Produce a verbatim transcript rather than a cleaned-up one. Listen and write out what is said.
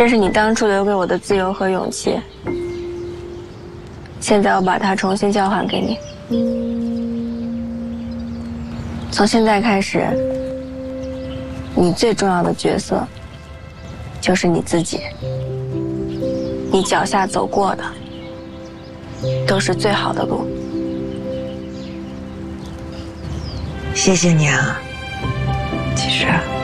这是你当初留给我的自由和勇气，现在我把它重新交还给你。从现在开始，你最重要的角色就是你自己。你脚下走过的都是最好的路。 谢谢你啊，其实。